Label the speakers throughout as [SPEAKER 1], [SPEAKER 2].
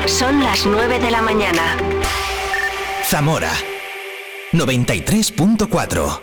[SPEAKER 1] Son las 9 de la mañana.
[SPEAKER 2] Zamora 93.4.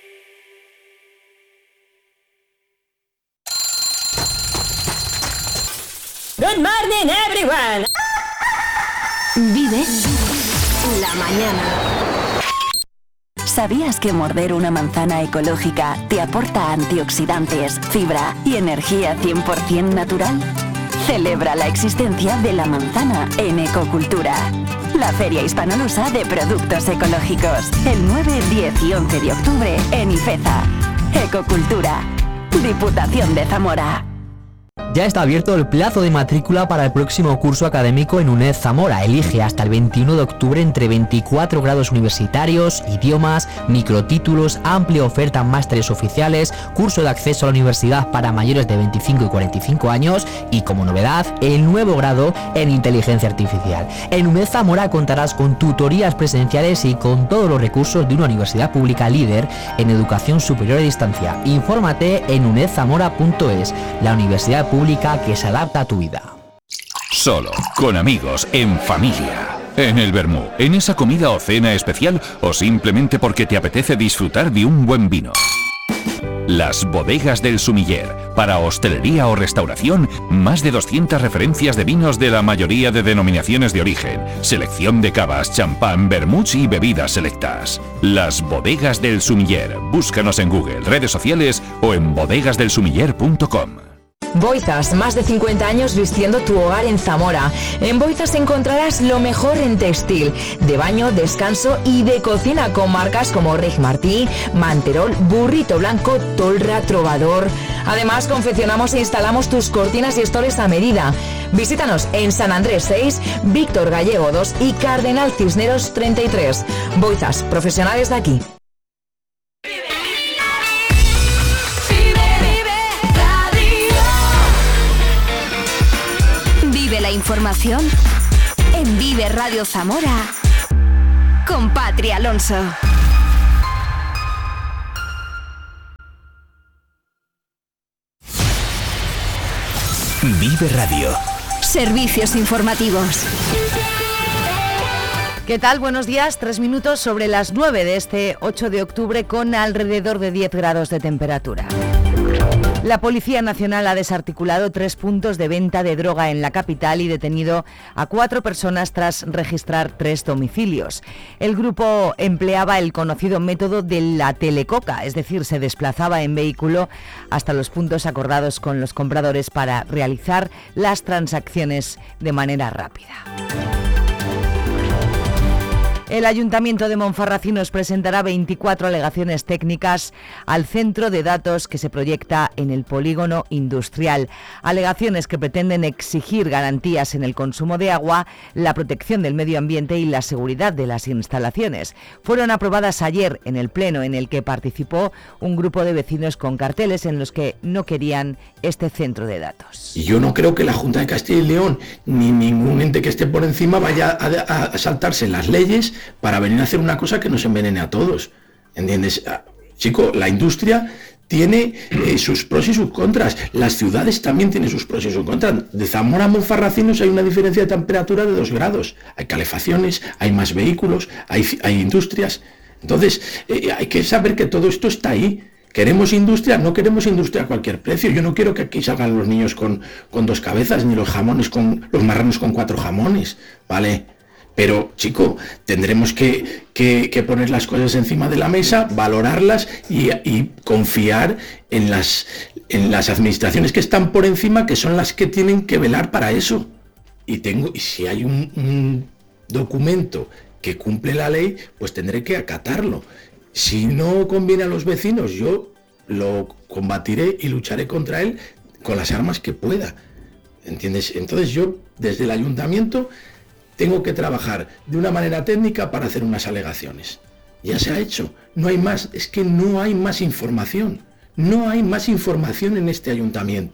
[SPEAKER 3] Good morning, everyone.
[SPEAKER 1] Vive la mañana.
[SPEAKER 4] ¿Sabías que morder una manzana ecológica te aporta antioxidantes, fibra y energía 100% natural? Celebra la existencia de la manzana en Ecocultura, la feria hispanolusa de productos ecológicos, el 9, 10 y 11 de octubre en Ifeza. Ecocultura, Diputación de Zamora.
[SPEAKER 5] Ya está abierto el plazo de matrícula para el próximo curso académico en UNED Zamora. Elige hasta el 21 de octubre entre 24 grados universitarios, idiomas, microtítulos, amplia oferta en másteres oficiales, curso de acceso a la universidad para mayores de 25 y 45 años y, como novedad, el nuevo grado en inteligencia artificial. En UNED Zamora contarás con tutorías presenciales y con todos los recursos de una universidad pública líder en educación superior a distancia. Infórmate en unedzamora.es, la universidad pública que se adapta a tu vida.
[SPEAKER 6] Solo, con amigos, en familia, en el vermú, en esa comida o cena especial o simplemente porque te apetece disfrutar de un buen vino. Las bodegas del Sumiller. Para hostelería o restauración, más de 200 referencias de vinos de la mayoría de denominaciones de origen. Selección de cavas, champán, vermuts y bebidas selectas. Las bodegas del Sumiller. Búscanos en Google, redes sociales o en bodegasdelsumiller.com.
[SPEAKER 7] Boizas, más de 50 años vistiendo tu hogar en Zamora. En Boizas encontrarás lo mejor en textil, de baño, descanso y de cocina con marcas como Reg Martí, Manterol, Burrito Blanco, Tolra, Trovador. Además, confeccionamos e instalamos tus cortinas y estores a medida. Visítanos en San Andrés 6, Víctor Gallego 2 y Cardenal Cisneros 33. Boizas, profesionales de aquí.
[SPEAKER 1] La información en Vive Radio Zamora con Patri Alonso.
[SPEAKER 2] Vive Radio.
[SPEAKER 1] Servicios informativos.
[SPEAKER 8] ¿Qué tal? Buenos días. 3 minutos sobre las 9 de este 8 de octubre con alrededor de 10 grados de temperatura. La Policía Nacional ha desarticulado 3 puntos de venta de droga en la capital y detenido a 4 personas tras registrar 3 domicilios. El grupo empleaba el conocido método de la telecoca, es decir, se desplazaba en vehículo hasta los puntos acordados con los compradores para realizar las transacciones de manera rápida. El Ayuntamiento de Monfarracinos presentará 24 alegaciones técnicas al centro de datos que se proyecta en el polígono industrial. Alegaciones que pretenden exigir garantías en el consumo de agua, la protección del medio ambiente y la seguridad de las instalaciones. Fueron aprobadas ayer en el pleno en el que participó un grupo de vecinos con carteles en los que no querían este centro de datos.
[SPEAKER 9] Y yo no creo que la Junta de Castilla y León ni ningún ente que esté por encima vaya a saltarse las leyes para venir a hacer una cosa que nos envenene a todos, ¿entiendes? Chico, la industria tiene sus pros y sus contras, las ciudades también tienen sus pros y sus contras. De Zamora a Monfarracinos hay una diferencia de temperatura de 2 grados, hay calefacciones, hay más vehículos, hay industrias, entonces hay que saber que todo esto está ahí. ¿Queremos industria? No queremos industria a cualquier precio. Yo no quiero que aquí salgan los niños con 2 cabezas, ni los marranos con 4 jamones, ¿vale? Pero, chico, tendremos que poner las cosas encima de la mesa, valorarlas y confiar en las administraciones que están por encima, que son las que tienen que velar para eso. Y si hay un documento que cumple la ley, pues tendré que acatarlo. Si no conviene a los vecinos, yo lo combatiré y lucharé contra él con las armas que pueda. ¿Entiendes? Entonces yo, desde el ayuntamiento, tengo que trabajar de una manera técnica para hacer unas alegaciones. Ya se ha hecho. No hay más. Es que no hay más información. No hay más información en este ayuntamiento.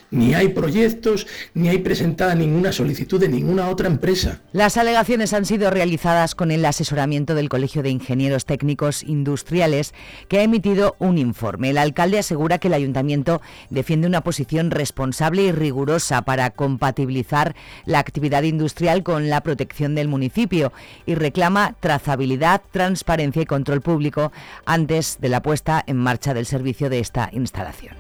[SPEAKER 9] ni hay proyectos, ni hay presentada ninguna solicitud de ninguna otra empresa.
[SPEAKER 8] Las alegaciones han sido realizadas con el asesoramiento del Colegio de Ingenieros Técnicos Industriales, que ha emitido un informe. El alcalde asegura que el ayuntamiento defiende una posición responsable y rigurosa para compatibilizar la actividad industrial con la protección del municipio y reclama trazabilidad, transparencia y control público antes de la puesta en marcha del servicio de esta instalación.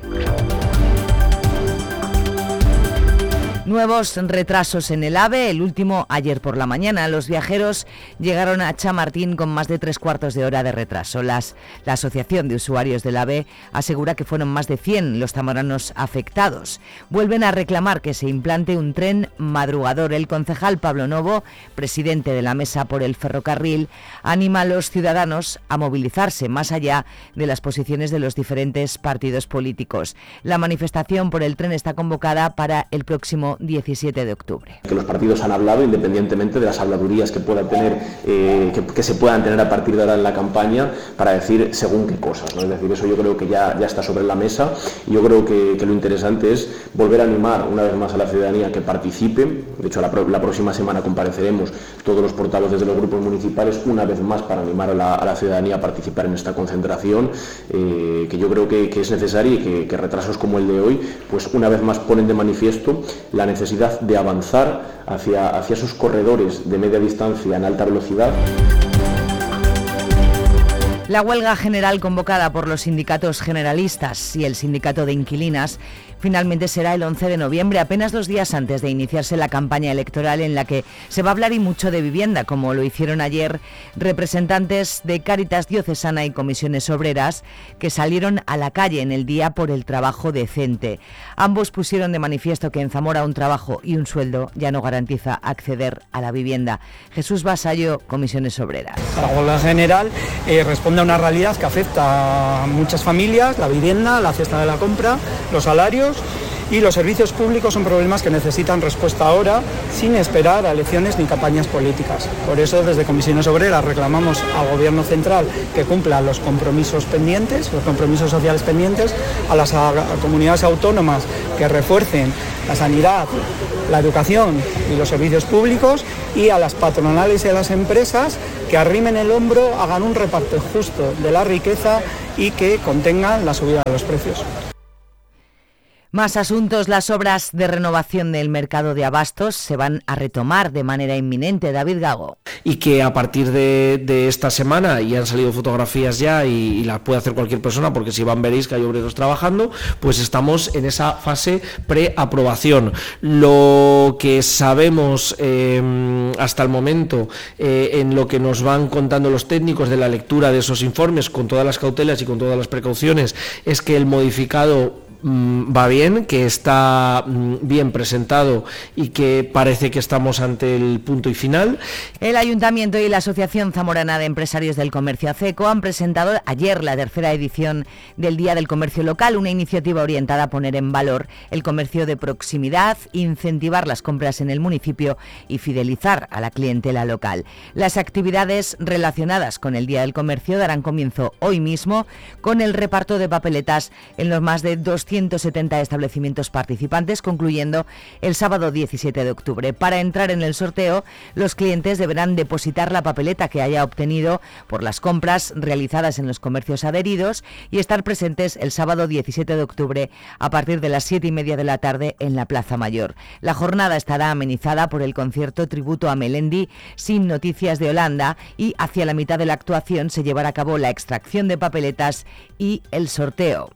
[SPEAKER 8] Nuevos retrasos en el AVE, el último ayer por la mañana. Los viajeros llegaron a Chamartín con más de 3/4 de hora de retraso. La Asociación de Usuarios del AVE asegura que fueron más de 100 los zamoranos afectados. Vuelven a reclamar que se implante un tren madrugador. El concejal Pablo Novo, presidente de la Mesa por el Ferrocarril, anima a los ciudadanos a movilizarse más allá de las posiciones de los diferentes partidos políticos. La manifestación por el tren está convocada para el próximo 17 de octubre.
[SPEAKER 10] Que los partidos han hablado, independientemente de las habladurías que pueda tener, que se puedan tener a partir de ahora en la campaña, para decir según qué cosas, ¿no? Es decir, eso yo creo que ya está sobre la mesa, y yo creo que lo interesante es volver a animar una vez más a la ciudadanía que participe. De hecho, la próxima semana compareceremos todos los portavoces de los grupos municipales una vez más para animar a la ciudadanía a participar en esta concentración, que yo creo que es necesaria, y que retrasos como el de hoy, pues una vez más ponen de manifiesto la necesidad de avanzar hacia esos corredores de media distancia en alta velocidad.
[SPEAKER 8] La huelga general convocada por los sindicatos generalistas y el sindicato de inquilinas finalmente será el 11 de noviembre, apenas 2 días antes de iniciarse la campaña electoral, en la que se va a hablar y mucho de vivienda, como lo hicieron ayer representantes de Cáritas Diocesana y comisiones obreras, que salieron a la calle en el Día por el Trabajo Decente. Ambos pusieron de manifiesto que en Zamora un trabajo y un sueldo ya no garantiza acceder a la vivienda. Jesús Vasallo, comisiones obreras.
[SPEAKER 11] La huelga general responde a una realidad que afecta a muchas familias: la vivienda, la cesta de la compra, los salarios, y los servicios públicos son problemas que necesitan respuesta ahora, sin esperar a elecciones ni campañas políticas. Por eso, desde Comisiones Obreras reclamamos al Gobierno central que cumpla los compromisos pendientes, los compromisos sociales pendientes, a las comunidades autónomas que refuercen la sanidad, la educación y los servicios públicos, y a las patronales y a las empresas que arrimen el hombro, hagan un reparto justo de la riqueza y que contengan la subida de los precios.
[SPEAKER 8] Más asuntos. Las obras de renovación del mercado de abastos se van a retomar de manera inminente. David Gago.
[SPEAKER 12] Y que a partir de esta semana, y han salido fotografías ya y las puede hacer cualquier persona, porque si van veréis que hay obreros trabajando, pues estamos en esa fase preaprobación. Lo que sabemos hasta el momento, en lo que nos van contando los técnicos de la lectura de esos informes, con todas las cautelas y con todas las precauciones, es que el modificado va bien, que está bien presentado y que parece que estamos ante el punto y final.
[SPEAKER 8] El Ayuntamiento y la Asociación Zamorana de Empresarios del Comercio ACECO han presentado ayer la tercera edición del Día del Comercio Local, una iniciativa orientada a poner en valor el comercio de proximidad, incentivar las compras en el municipio y fidelizar a la clientela local. Las actividades relacionadas con el Día del Comercio darán comienzo hoy mismo con el reparto de papeletas en los más de 270 establecimientos participantes, concluyendo el sábado 17 de octubre. Para entrar en el sorteo, los clientes deberán depositar la papeleta que haya obtenido por las compras realizadas en los comercios adheridos y estar presentes el sábado 17 de octubre a partir de las 7:30 de la tarde en la Plaza Mayor. La jornada estará amenizada por el concierto tributo a Melendi Sin Noticias de Holanda, y hacia la mitad de la actuación se llevará a cabo la extracción de papeletas y el sorteo.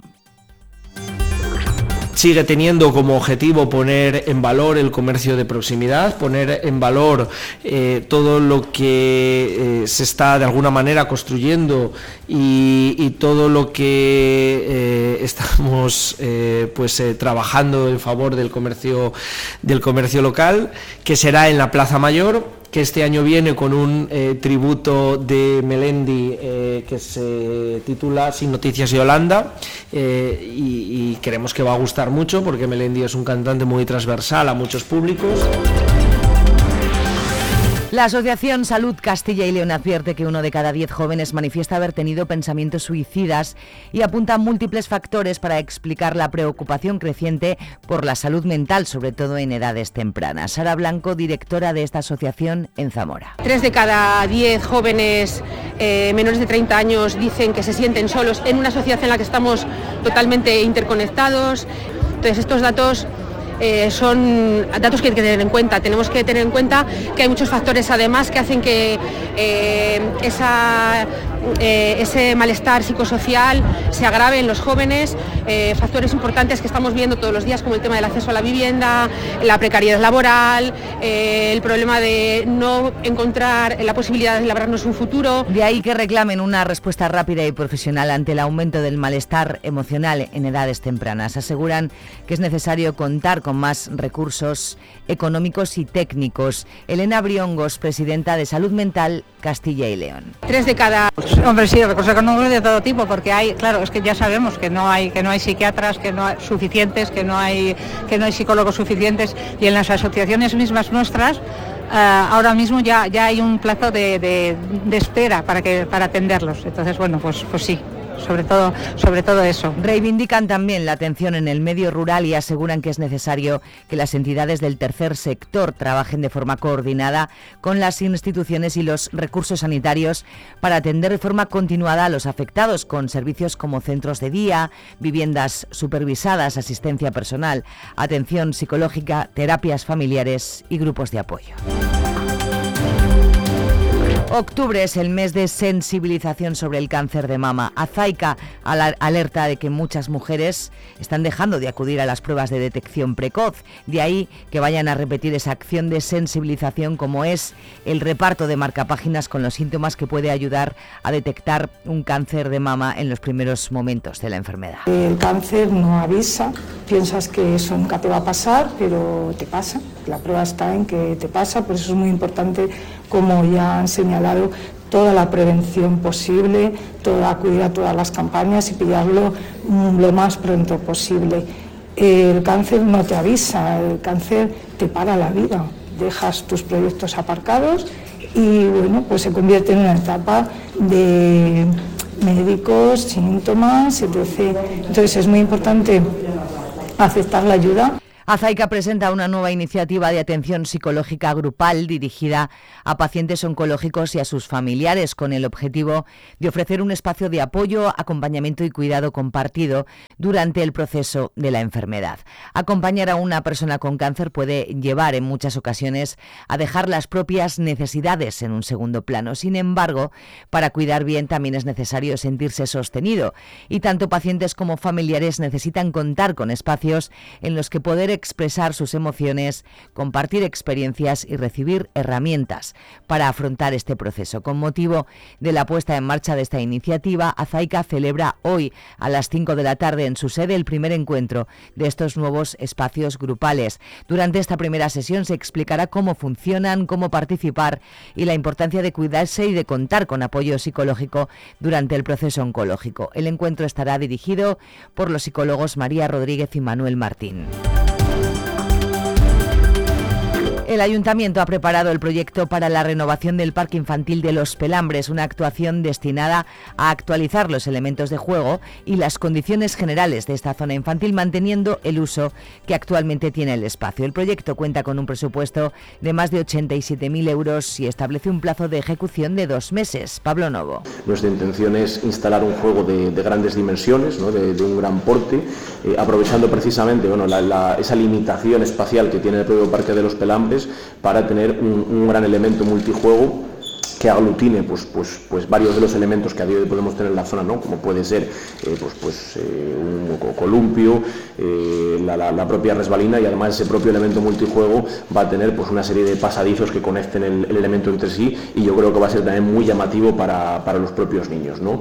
[SPEAKER 12] Sigue teniendo como objetivo poner en valor el comercio de proximidad, poner en valor todo lo que se está de alguna manera construyendo y todo lo que estamos trabajando en favor del comercio local, que será en la Plaza Mayor, que este año viene con un tributo de Melendi que se titula Sin Noticias de Holanda, y creemos que va a gustar mucho, porque Melendi es un cantante muy transversal a muchos públicos.
[SPEAKER 8] La Asociación Salud Castilla y León advierte que 1 de cada 10 jóvenes manifiesta haber tenido pensamientos suicidas y apunta a múltiples factores para explicar la preocupación creciente por la salud mental, sobre todo en edades tempranas. Sara Blanco, directora de esta asociación en Zamora.
[SPEAKER 13] 3 de cada 10 jóvenes menores de 30 años dicen que se sienten solos en una sociedad en la que estamos totalmente interconectados. Entonces estos datos son datos que hay que tener en cuenta. Tenemos que tener en cuenta que hay muchos factores además que hacen que ese malestar psicosocial se agrave en los jóvenes, factores importantes que estamos viendo todos los días como el tema del acceso a la vivienda, la precariedad laboral, el problema de no encontrar la posibilidad de labrarnos un futuro.
[SPEAKER 8] De ahí que reclamen una respuesta rápida y profesional ante el aumento del malestar emocional en edades tempranas. Aseguran que es necesario contar con más recursos económicos y técnicos. Elena Briongos, presidenta de Salud Mental Castilla y León.
[SPEAKER 13] 3 de cada...
[SPEAKER 14] Hombre, sí, recursos económicos de todo tipo, porque hay, claro, es que ya sabemos que no hay psiquiatras, que no hay suficientes, que no hay psicólogos suficientes, y en las asociaciones mismas nuestras ahora mismo ya hay un plazo de espera para atenderlos. Entonces, bueno, pues sí. Sobre todo eso.
[SPEAKER 8] Reivindican también la atención en el medio rural y aseguran que es necesario que las entidades del tercer sector trabajen de forma coordinada con las instituciones y los recursos sanitarios para atender de forma continuada a los afectados con servicios como centros de día, viviendas supervisadas, asistencia personal, atención psicológica, terapias familiares y grupos de apoyo. Octubre es el mes de sensibilización sobre el cáncer de mama. Azaica alerta de que muchas mujeres están dejando de acudir a las pruebas de detección precoz. De ahí que vayan a repetir esa acción de sensibilización como es el reparto de marcapáginas con los síntomas que puede ayudar a detectar un cáncer de mama en los primeros momentos de la enfermedad.
[SPEAKER 15] El cáncer no avisa, piensas que eso nunca te va a pasar, pero te pasa. La prueba está en que te pasa, por eso es muy importante, como ya han señalado, toda la prevención posible, acudir a todas las campañas y pillarlo lo más pronto posible. El cáncer no te avisa, el cáncer te para la vida, dejas tus proyectos aparcados y bueno, pues se convierte en una etapa de médicos, síntomas, etc. Entonces es muy importante aceptar la ayuda.
[SPEAKER 8] Azaica presenta una nueva iniciativa de atención psicológica grupal dirigida a pacientes oncológicos y a sus familiares, con el objetivo de ofrecer un espacio de apoyo, acompañamiento y cuidado compartido durante el proceso de la enfermedad. Acompañar a una persona con cáncer puede llevar en muchas ocasiones a dejar las propias necesidades en un segundo plano. Sin embargo, para cuidar bien también es necesario sentirse sostenido, y tanto pacientes como familiares necesitan contar con espacios en los que poder expresar sus emociones, compartir experiencias y recibir herramientas para afrontar este proceso. Con motivo de la puesta en marcha de esta iniciativa, Azaica celebra hoy a las 5 de la tarde en su sede el primer encuentro de estos nuevos espacios grupales. Durante esta primera sesión se explicará cómo funcionan, cómo participar y la importancia de cuidarse y de contar con apoyo psicológico durante el proceso oncológico. El encuentro estará dirigido por los psicólogos María Rodríguez y Manuel Martín. El Ayuntamiento ha preparado el proyecto para la renovación del Parque Infantil de Los Pelambres, una actuación destinada a actualizar los elementos de juego y las condiciones generales de esta zona infantil, manteniendo el uso que actualmente tiene el espacio. El proyecto cuenta con un presupuesto de más de 87.000 euros y establece un plazo de ejecución de 2 meses. Pablo Novo.
[SPEAKER 10] Nuestra intención es instalar un juego de grandes dimensiones, ¿no? de un gran porte, aprovechando precisamente esa limitación espacial que tiene el propio Parque de Los Pelambres, para tener un gran elemento multijuego que aglutine pues varios de los elementos que a día de hoy podemos tener en la zona, ¿no? Como puede ser un columpio, la propia resbalina, y además ese propio elemento multijuego va a tener pues una serie de pasadizos que conecten el elemento entre sí, y yo creo que va a ser también muy llamativo para los propios niños, ¿no?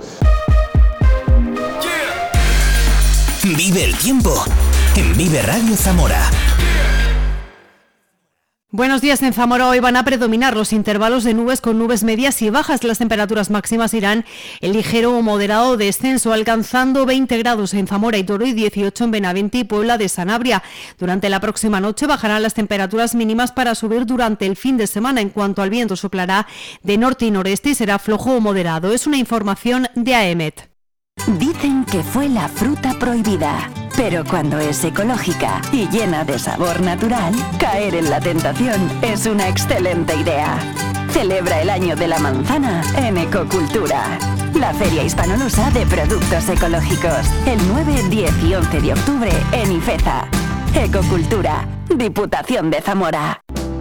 [SPEAKER 2] Vive el tiempo en Vive Radio Zamora.
[SPEAKER 16] Buenos días. En Zamora hoy van a predominar los intervalos de nubes con nubes medias y bajas. Las temperaturas máximas irán en ligero o moderado descenso, alcanzando 20 grados en Zamora y Toro y 18 en Benavente y Puebla de Sanabria. Durante la próxima noche bajarán las temperaturas mínimas para subir durante el fin de semana. En cuanto al viento, soplará de norte y noreste y será flojo o moderado. Es una información de AEMET.
[SPEAKER 4] Dicen que fue la fruta prohibida, pero cuando es ecológica y llena de sabor natural, caer en la tentación es una excelente idea. Celebra el año de la manzana en Ecocultura, la feria hispanolusa de productos ecológicos, el 9, 10 y 11 de octubre en Ifeza. Ecocultura, Diputación de Zamora.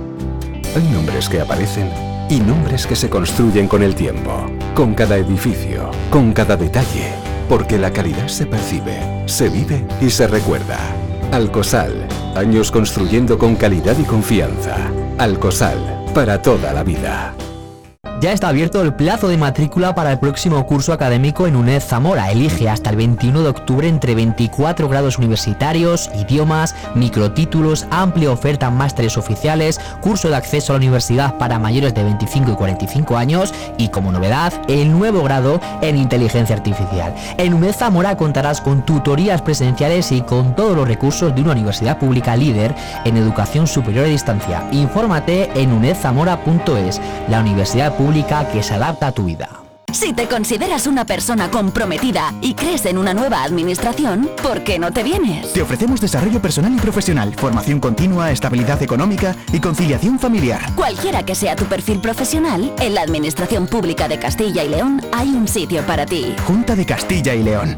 [SPEAKER 17] Hay nombres que aparecen y nombres que se construyen con el tiempo, con cada edificio, con cada detalle, porque la calidad se percibe, se vive y se recuerda. Alcosal, años construyendo con calidad y confianza. Alcosal, para toda la vida.
[SPEAKER 5] Ya está abierto el plazo de matrícula para el próximo curso académico en UNED Zamora. Elige hasta el 21 de octubre entre 24 grados universitarios, idiomas, microtítulos, amplia oferta en másteres oficiales, curso de acceso a la universidad para mayores de 25 y 45 años y, como novedad, el nuevo grado en inteligencia artificial. En UNED Zamora contarás con tutorías presenciales y con todos los recursos de una universidad pública líder en educación superior a distancia. Infórmate en unedzamora.es, la universidad pública que se adapta a tu vida.
[SPEAKER 4] Si te consideras una persona comprometida y crees en una nueva administración, ¿por qué no te vienes?
[SPEAKER 2] Te ofrecemos desarrollo personal y profesional, formación continua, estabilidad económica y conciliación familiar.
[SPEAKER 4] Cualquiera que sea tu perfil profesional, en la Administración Pública de Castilla y León hay un sitio para ti.
[SPEAKER 2] Junta de Castilla y León.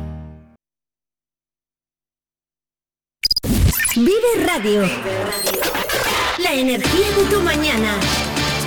[SPEAKER 1] Vive Radio. La energía de tu mañana.